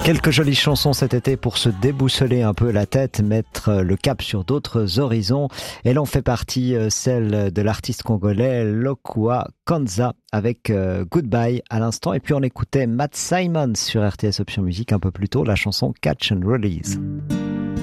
Quelques jolies chansons cet été pour se déboussoler un peu la tête, mettre le cap sur d'autres horizons. Elle en fait partie, celle de l'artiste congolais Lokua Kanza avec Goodbye à l'instant. Et puis on écoutait Matt Simon sur RTS Option Musique un peu plus tôt, la chanson Catch and Release.